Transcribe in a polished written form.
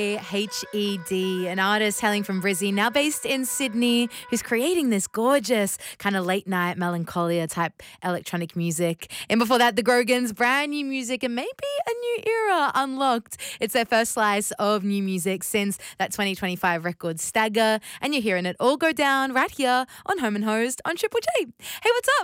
HED, an artist hailing from Brizzy, now based in Sydney, who's creating this gorgeous kind of late night melancholia type electronic music. And before that, the Grogans, brand new music and maybe a new era unlocked. It's their first slice of new music since that 2025 record Stagger, and you're hearing it all go down right here on Home and Host on Triple J. Hey, what's up?